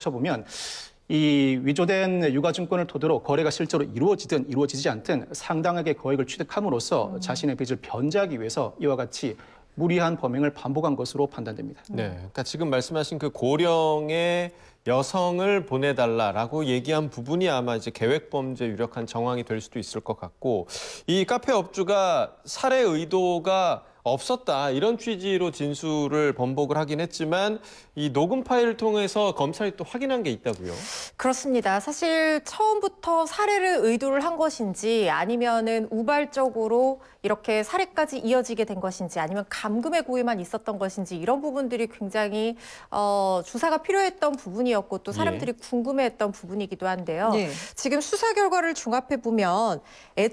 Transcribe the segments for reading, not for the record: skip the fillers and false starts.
보면 이 위조된 유가증권을 토대로 거래가 실제로 이루어지든 이루어지지 않든 상당하게 거액을 취득함으로써 자신의 빚을 변제하기 위해서 이와 같이 무리한 범행을 반복한 것으로 판단됩니다. 네, 그러니까 지금 말씀하신 그 고령의 여성을 보내달라라고 얘기한 부분이 아마 이제 계획범죄 유력한 정황이 될 수도 있을 것 같고, 이 카페 업주가 살해 의도가 없었다 이런 취지로 진술을 번복을 하긴 했지만 이 녹음 파일을 통해서 검찰이 또 확인한 게 있다고요? 그렇습니다. 사실 처음부터 살해를 의도를 한 것인지 아니면은 우발적으로 이렇게 살해까지 이어지게 된 것인지 아니면 감금의 고의만 있었던 것인지 이런 부분들이 굉장히 조사가 필요했던 부분이었고 또 사람들이 궁금해했던 부분이기도 한데요. 네. 지금 수사 결과를 종합해 보면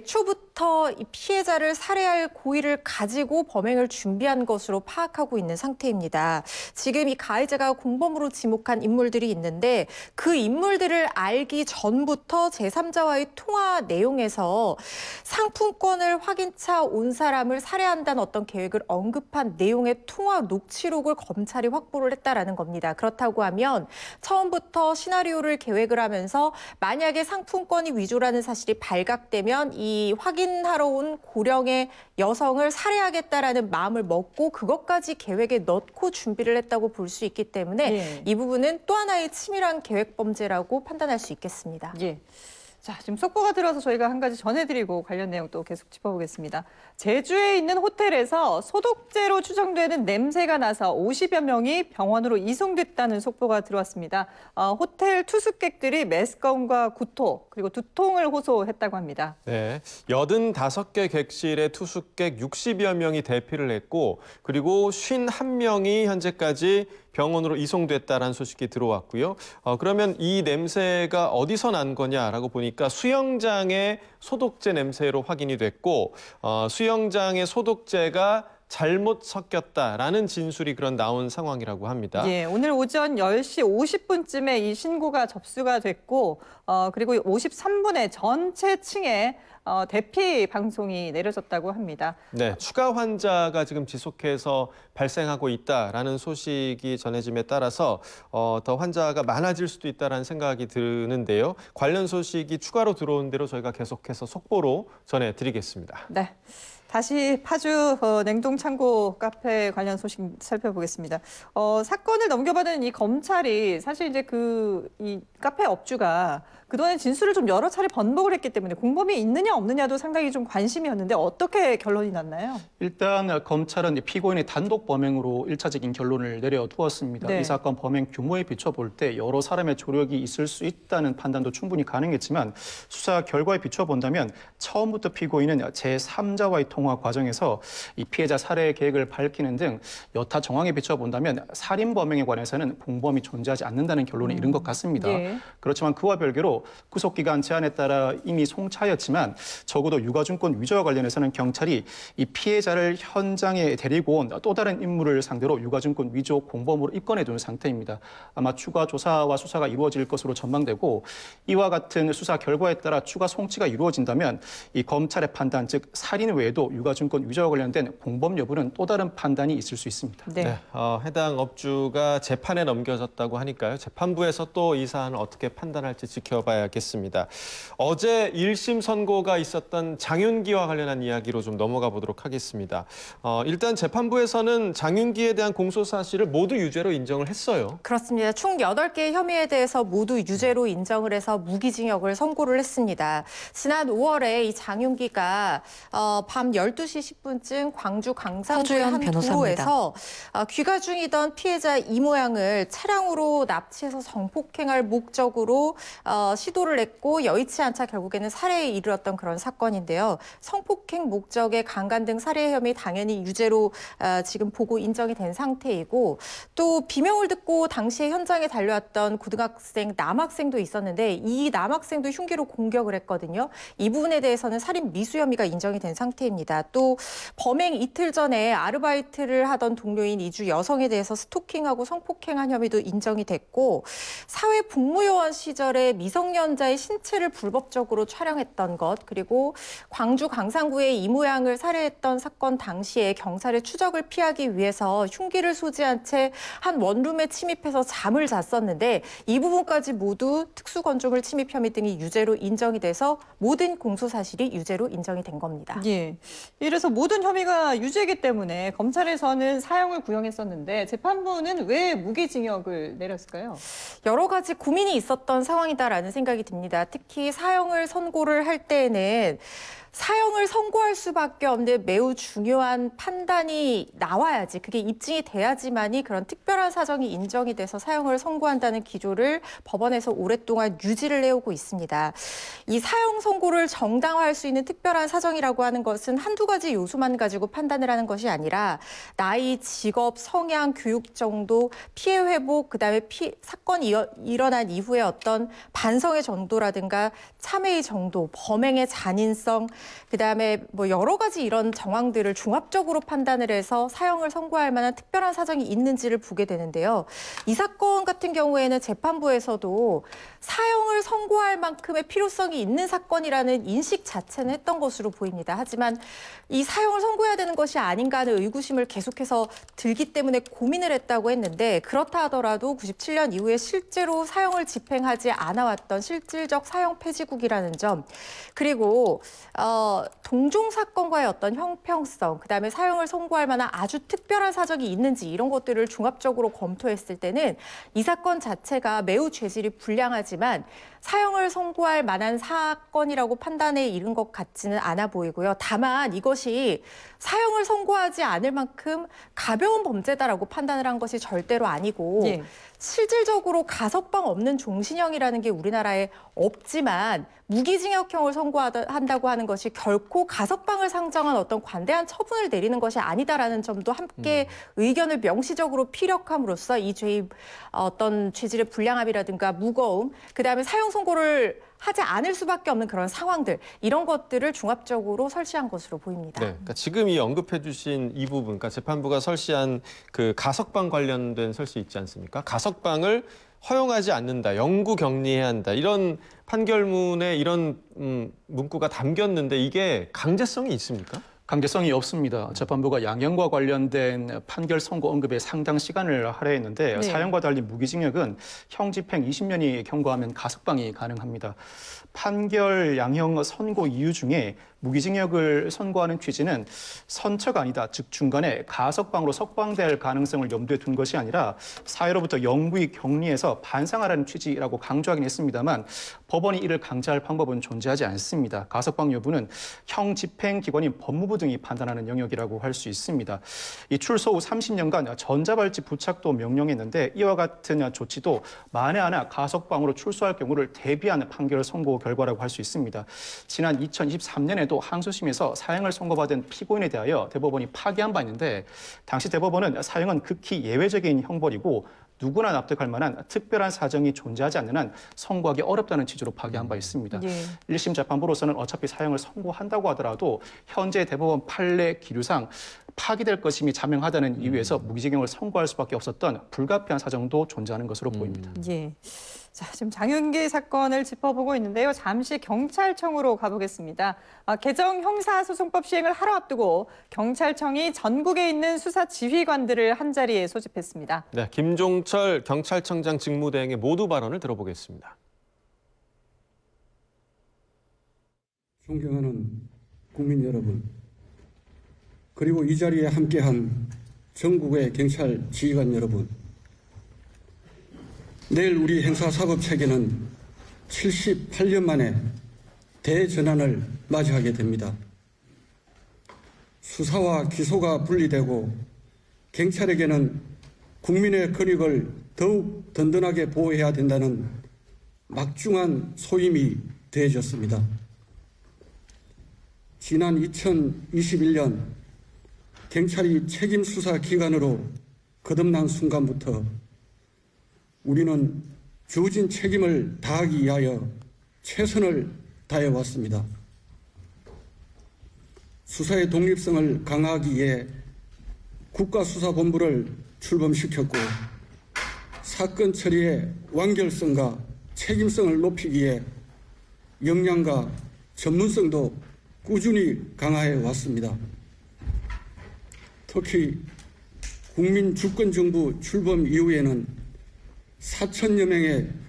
애초부터 이 피해자를 살해할 고의를 가지고 범행을 준비한 것으로 파악하고 있는 상태입니다. 지금 이 가해자가 공범으로 지목한 인물들이 있는데 그 인물들을 알기 전부터 제3자와의 통화 내용에서 상품권을 확인차 온 사람을 살해한다는 어떤 계획을 언급한 내용의 통화 녹취록을 검찰이 확보를 했다라는 겁니다. 그렇다고 하면 처음부터 시나리오를 계획을 하면서 만약에 상품권이 위조라는 사실이 발각되면 이 확인하러 온 고령의 여성을 살해하겠다라는 마음을 먹고 그것까지 계획에 넣고 준비를 했다고 볼 수 있기 때문에 이 부분은 또 하나의 치밀한 계획범죄라고 판단할 수 있겠습니다. 예. 자, 지금 속보가 들어서 저희가 한 가지 전해드리고 관련 내용 또 계속 짚어보겠습니다. 제주에 있는 호텔에서 소독제로 추정되는 냄새가 나서 50여 명이 병원으로 이송됐다는 속보가 들어왔습니다. 호텔 투숙객들이 메스꺼움과 구토 그리고 두통을 호소했다고 합니다. 네, 85개 객실의 투숙객 60여 명이 대피를 했고 그리고 51명이 현재까지 병원으로 이송됐다는 소식이 들어왔고요. 그러면 이 냄새가 어디서 난 거냐라고 보니까 수영장의 소독제 냄새로 확인이 됐고 수영장의 소독제가 잘못 섞였다라는 진술이 그런 나온 상황이라고 합니다. 예, 오늘 오전 10시 50분쯤에 이 신고가 접수가 됐고 그리고 53분에 전체 층에 대피 방송이 내려졌다고 합니다. 네, 추가 환자가 지금 지속해서 발생하고 있다라는 소식이 전해짐에 따라서 더 환자가 많아질 수도 있다라는 생각이 드는데요. 관련 소식이 추가로 들어온 대로 저희가 계속해서 속보로 전해드리겠습니다. 네. 다시 파주 냉동창고 카페 관련 소식 살펴보겠습니다. 사건을 넘겨받은 이 검찰이 사실 이제 이 카페 업주가 그동안 진술을 좀 여러 차례 번복을 했기 때문에 공범이 있느냐 없느냐도 상당히 좀 관심이었는데 어떻게 결론이 났나요? 일단 검찰은 피고인의 단독 범행으로 1차적인 결론을 내려두었습니다. 네. 이 사건 범행 규모에 비춰볼 때 여러 사람의 조력이 있을 수 있다는 판단도 충분히 가능했지만 수사 결과에 비춰본다면 처음부터 피고인은 제3자와의 통화 과정에서 이 피해자 살해 계획을 밝히는 등 여타 정황에 비춰본다면 살인 범행에 관해서는 공범이 존재하지 않는다는 결론에 이른 것 같습니다. 예. 그렇지만 그와 별개로 구속기간 제한에 따라 이미 송차였지만 적어도 유가증권 위조와 관련해서는 경찰이 이 피해자를 현장에 데리고 온 또 다른 인물을 상대로 유가증권 위조 공범으로 입건해 둔 상태입니다. 아마 추가 조사와 수사가 이루어질 것으로 전망되고 이와 같은 수사 결과에 따라 추가 송치가 이루어진다면 이 검찰의 판단, 즉 살인 외에도 유가증권 위조와 관련된 공범 여부는 또 다른 판단이 있을 수 있습니다. 네. 네, 해당 업주가 재판에 넘겨졌다고 하니까요. 재판부에서 또 이 사안을 어떻게 판단할지 지켜봐야겠습니다. 어제 1심 선고가 있었던 장윤기와 관련한 이야기로 좀 넘어가 보도록 하겠습니다. 일단 재판부에서는 장윤기에 대한 공소 사실을 모두 유죄로 인정을 했어요. 그렇습니다. 총 8개의 혐의에 대해서 모두 유죄로 인정을 해서 무기징역을 선고를 했습니다. 지난 5월에 이 장윤기가 밤 12시 10분쯤 광주 강산구의 한 도로에서 귀가 중이던 피해자 이 모양을 차량으로 납치해서 성폭행할 목적으로 시도를 했고 여의치 않자 결국에는 살해에 이르렀던 그런 사건인데요. 성폭행 목적의 강간 등 살해 혐의 당연히 유죄로 지금 보고 인정이 된 상태이고 또 비명을 듣고 당시에 현장에 달려왔던 고등학생 남학생도 있었는데 이 남학생도 흉기로 공격을 했거든요. 이 부분에 대해서는 살인 미수 혐의가 인정이 된 상태입니다. 있습니다. 또 범행 이틀 전에 아르바이트를 하던 동료인 이주 여성에 대해서 스토킹하고 성폭행한 혐의도 인정이 됐고 사회복무요원 시절에 미성년자의 신체를 불법적으로 촬영했던 것 그리고 광주 광산구의 이 모양을 살해했던 사건 당시에 경찰의 추적을 피하기 위해서 흉기를 소지한 채 한 원룸에 침입해서 잠을 잤었는데 이 부분까지 모두 특수건조물 침입 혐의 등이 유죄로 인정이 돼서 모든 공소사실이 유죄로 인정이 된 겁니다. 예. 이래서 모든 혐의가 유죄이기 때문에 검찰에서는 사형을 구형했었는데 재판부는 왜 무기징역을 내렸을까요? 여러 가지 고민이 있었던 상황이다라는 생각이 듭니다. 특히 사형을 선고를 할 때에는 사형을 선고할 수밖에 없는 매우 중요한 판단이 나와야지 그게 입증이 돼야지만이 그런 특별한 사정이 인정이 돼서 사형을 선고한다는 기조를 법원에서 오랫동안 유지를 해오고 있습니다. 이 사형 선고를 정당화할 수 있는 특별한 사정이라고 하는 것은 한두 가지 요소만 가지고 판단을 하는 것이 아니라 나이, 직업, 성향, 교육 정도, 피해 회복, 그다음에 사건이 일어난 이후에 어떤 반성의 정도라든가 참회의 정도, 범행의 잔인성, 그다음에 뭐 여러 가지 이런 정황들을 종합적으로 판단을 해서 사형을 선고할 만한 특별한 사정이 있는지를 보게 되는데요. 이 사건 같은 경우에는 재판부에서도 사형을 선고할 만큼의 필요성이 있는 사건이라는 인식 자체는 했던 것으로 보입니다. 하지만 이 사형을 선고해야 되는 것이 아닌가 하는 의구심을 계속해서 들기 때문에 고민을 했다고 했는데 그렇다 하더라도 97년 이후에 실제로 사형을 집행하지 않아왔던 실질적 사형 폐지국이라는 점 그리고 동종 사건과의 어떤 형평성, 그다음에 사형을 선고할 만한 아주 특별한 사정이 있는지 이런 것들을 종합적으로 검토했을 때는 이 사건 자체가 매우 죄질이 불량하지만 사형을 선고할 만한 사건이라고 판단에 이른 것 같지는 않아 보이고요. 다만 이것이 사형을 선고하지 않을 만큼 가벼운 범죄다라고 판단을 한 것이 절대로 아니고 예. 실질적으로 가석방 없는 종신형이라는 게 우리나라에 없지만 무기징역형을 선고한다고 하는 것이 결코 가석방을 상정한 어떤 관대한 처분을 내리는 것이 아니다라는 점도 함께 의견을 명시적으로 피력함으로써 이 죄의 어떤 죄질의 불량함이라든가 무거움, 그다음에 사형 선고를 하지 않을 수밖에 없는 그런 상황들 이런 것들을 종합적으로 설치한 것으로 보입니다. 네, 그러니까 지금 이 언급해 주신 이 부분, 그러니까 재판부가 설치한 그 가석방 관련된 설치 있지 않습니까? 가석방을 허용하지 않는다, 영구 격리해야 한다 이런 판결문에 이런 문구가 담겼는데 이게 강제성이 있습니까? 강제성이 없습니다. 재판부가 양형과 관련된 판결 선고 언급에 상당 시간을 할애했는데 네. 사형과 달리 무기징역은 형 집행 20년이 경과하면 가석방이 가능합니다. 판결 양형 선고 이유 중에 무기징역을 선고하는 취지는 선처가 아니다. 즉 중간에 가석방으로 석방될 가능성을 염두에 둔 것이 아니라 사회로부터 영구히 격리해서 반상하라는 취지라고 강조하긴 했습니다만 법원이 이를 강제할 방법은 존재하지 않습니다. 가석방 여부는 형 집행기관인 법무부 등이 판단하는 영역이라고 할 수 있습니다. 이 출소 후 30년간 전자발찌 부착도 명령했는데 이와 같은 조치도 만에 하나 가석방으로 출소할 경우를 대비하는 판결 선고 결과라고 할 수 있습니다. 지난 2023년에도 항소심에서 사형을 선고받은 피고인에 대하여 대법원이 파기한 바 있는데 당시 대법원은 사형은 극히 예외적인 형벌이고 누구나 납득할 만한 특별한 사정이 존재하지 않는 한 선고하기 어렵다는 취지로 파기한 바 있습니다. 예. 1심 재판부로서는 어차피 사형을 선고한다고 하더라도 현재 대법원 판례 기류상 파기될 것임이 자명하다는 이유에서 무기징역을 선고할 수밖에 없었던 불가피한 사정도 존재하는 것으로 보입니다. 예. 자, 지금 장윤기 사건을 짚어보고 있는데요. 잠시 경찰청으로 가보겠습니다. 개정 형사소송법 시행을 하루 앞두고 경찰청이 전국에 있는 수사 지휘관들을 한자리에 소집했습니다. 네, 김종철 경찰청장 직무대행의 모두 발언을 들어보겠습니다. 존경하는 국민 여러분, 그리고 이 자리에 함께한 전국의 경찰 지휘관 여러분, 내일 우리 형사사법체계는 78년 만에 대전환을 맞이하게 됩니다. 수사와 기소가 분리되고 경찰에게는 국민의 권익을 더욱 든든하게 보호해야 된다는 막중한 소임이 더해졌습니다. 지난 2021년 경찰이 책임 수사 기관으로 거듭난 순간부터 우리는 주어진 책임을 다하기 위하여 최선을 다해왔습니다. 수사의 독립성을 강화하기 위해 국가수사본부를 출범시켰고 사건 처리의 완결성과 책임성을 높이기 위해 역량과 전문성도 꾸준히 강화해 왔습니다. 특히 국민주권정부 출범 이후에는 4천여 명의